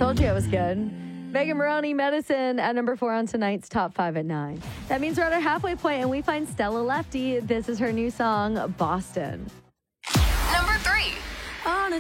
Told you it was good. Megan Maroney, Medicine at number 4 on tonight's Top 5 at 9. That means we're at our halfway point and we find Stella Lefty. This is her new song, Boston.